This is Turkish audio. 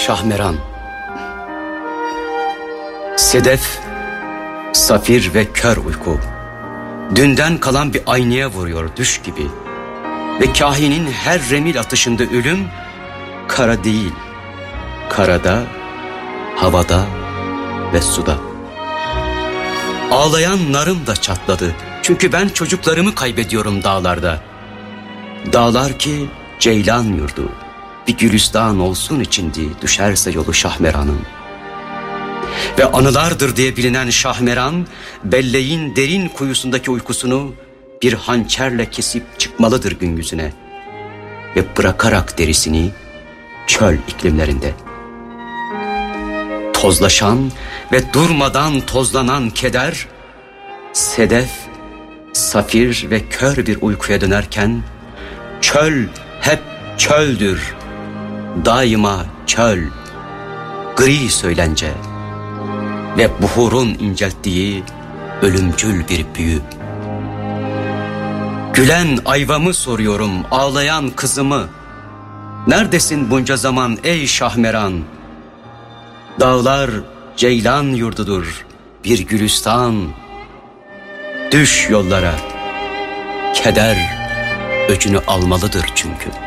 Şahmeran. Sedef, safir ve kör uyku. Dünden kalan bir aynaya vuruyor düş gibi. Ve kahinin her remil atışında ölüm kara değil. Karada, havada ve suda. Ağlayan narım da çatladı. Çünkü ben çocuklarımı kaybediyorum dağlarda. Dağlar ki ceylan yurdu. Bir gülistan olsun içindi düşerse yolu Şahmeran'ın. Ve anılardır diye bilinen Şahmeran, belleğin derin kuyusundaki uykusunu bir hançerle kesip çıkmalıdır gün yüzüne. Ve bırakarak derisini çöl iklimlerinde. Tozlaşan ve durmadan tozlanan keder, sedef, safir ve kör bir uykuya dönerken, çöl hep çöldür, daima çöl, gri söylence ve buhurun incelttiği ölümcül bir büyü. Gülen ayvamı soruyorum, ağlayan kızımı, neredesin bunca zaman ey Şahmeran? Dağlar ceylan yurdudur, bir gülistan. Düş yollara, keder öcünü almalıdır çünkü.